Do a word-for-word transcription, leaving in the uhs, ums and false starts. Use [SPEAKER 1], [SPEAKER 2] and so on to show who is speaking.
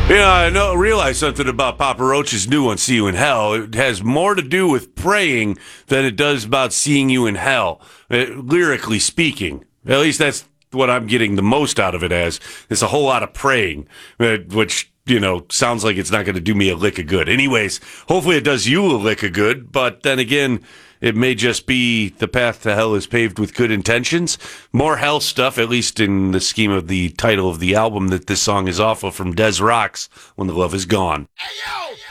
[SPEAKER 1] Yeah, I know. Realize something about Papa Roach's new one, "See You in Hell." It has more to do with praying than it does about seeing you in hell, uh, lyrically speaking. At least that's what I'm getting the most out of it as. It's a whole lot of praying, uh, which, you know, sounds like it's not going to do me a lick of good. Anyways, hopefully it does you a lick of good, but then again, it may just be the path to hell is paved with good intentions. More hell stuff, at least in the scheme of the title of the album that this song is off of, from Des Rocks, "When the Love Is Gone."